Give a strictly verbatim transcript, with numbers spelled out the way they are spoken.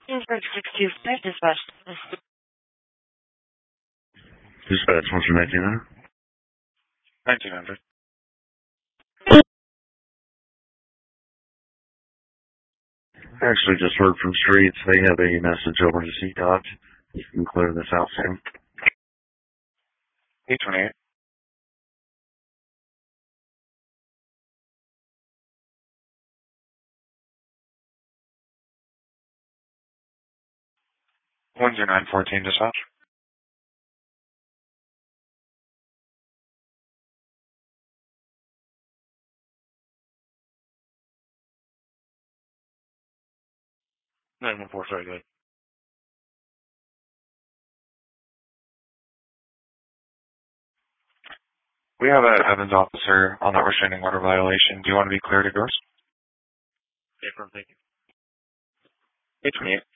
Dispatch six two five, dispatch. Dispatch, what's your nineteen hundred? nineteen hundred. Actually, just heard from Streets. They have a message over to C Dodge. You can clear this out soon. eight twenty-eight. one zero nine fourteen, dispatch. nine one four, sorry, go ahead. We have an Evans officer on that restraining order violation. Do you want to be cleared at yours? Okay, thank you. eight twenty-eight.